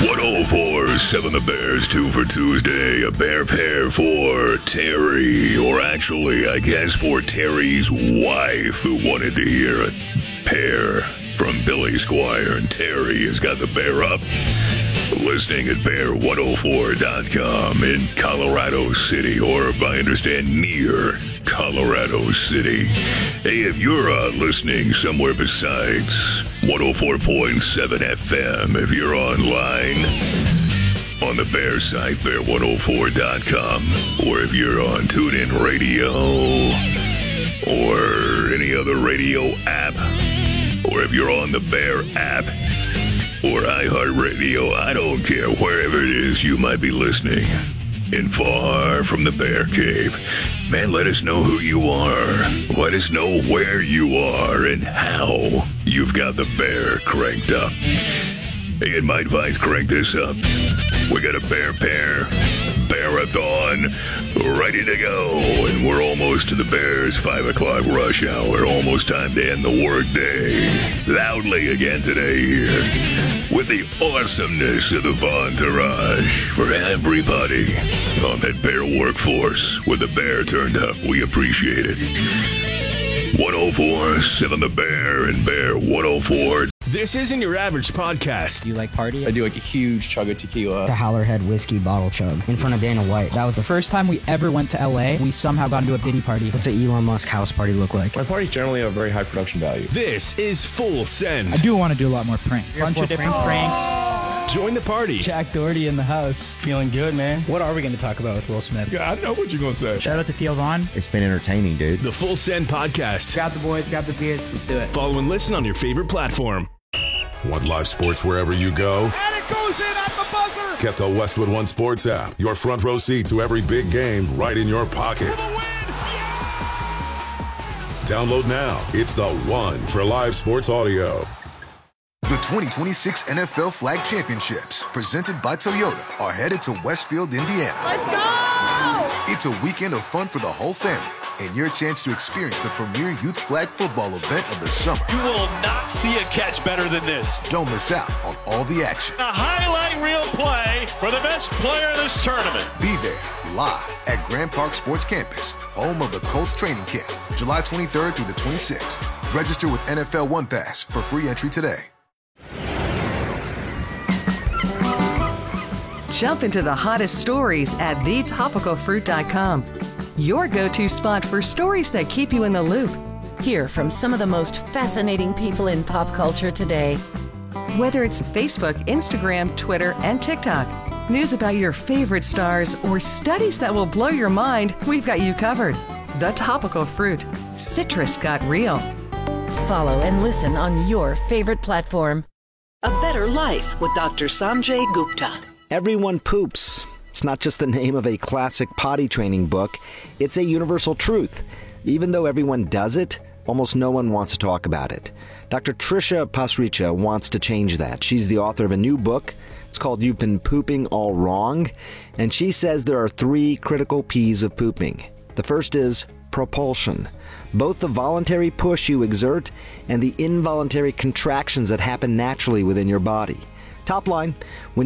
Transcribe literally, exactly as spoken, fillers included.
one oh four point seven The Bears, two for Tuesday. A bear pair for Terry, or actually, I guess for Terry's wife, who wanted to hear a pair from Billy Squire. And Terry has got the bear up, listening at bear one oh four dot com in Colorado City, or I understand near Colorado City. Hey, if you're uh, listening somewhere besides one oh four point seven F M, if you're online on the Bear site, bear one oh four dot com, or if you're on TuneIn Radio or any other radio app, or if you're on the Bear app or iHeartRadio, I don't care, wherever it is you might be listening, and far from the Bear Cave, man, let us know who you are. Let us know where you are and how you've got the bear cranked up. Hey, and my advice, crank this up. We got a bear pair, Bearathon, ready to go, and we're almost to the Bears' five o'clock rush hour. Almost time to end the workday. Loudly again today here, with the awesomeness of the Entourage for everybody on that Bear workforce. With the Bear turned up, we appreciate it. one oh four point seven The Bear and Bear one oh four. This isn't your average podcast. Do you like partying? I do like a huge chug of tequila. The Howlerhead whiskey bottle chug in front of Dana White. That was the First time we ever went to L A, we somehow got into a Diddy party. What's an Elon Musk house party look like? My parties generally have very high production value. This is Full Send. I do want to do a lot more pranks. Bunch of different pranks. Join the party. Jack Doherty in the house. Feeling good, man. What are we going to talk about with Will Smith? Yeah, I know what you're going to say. Shout out to Theo Vaughn. It's been entertaining, dude. The Full Send Podcast. Grab the boys, grab the beers, let's do it. Follow and listen on your favorite platform. Want live sports wherever you go? And it goes in at the buzzer! Get the Westwood One Sports app. Your front row seat to every big game right in your pocket. For the win! Yeah! Download now. It's the one for live sports audio. The twenty twenty-six N F L Flag Championships, presented by Toyota, are headed to Westfield, Indiana. Let's go! It's a weekend of fun for the whole family, and your chance to experience the premier youth flag football event of the summer. You will not see a catch better than this. Don't miss out on all the action. A highlight reel play for the best player in this tournament. Be there, live at Grand Park Sports Campus, home of the Colts training camp, July twenty-third through the twenty-sixth. Register with N F L One Pass for free entry today. Jump into the hottest stories at the topical fruit dot com. Your go-to spot for stories that keep you in the loop. Hear from some of the most fascinating people in pop culture today. Whether it's Facebook, Instagram, Twitter, and TikTok, news about your favorite stars, or studies that will blow your mind, we've got you covered. The Topical Fruit. Citrus got real. Follow and listen on your favorite platform. A Better Life with Doctor Sanjay Gupta. Everyone poops. It's not just the name of a classic potty training book. It's a universal truth. Even though everyone does it, almost no one wants to talk about it. Doctor Trisha Pasricha wants to change that. She's the author of a new book. It's called You've Been Pooping All Wrong. And she says there are three critical P's of pooping. The first is propulsion. Both the voluntary push you exert and the involuntary contractions that happen naturally within your body. Top line, when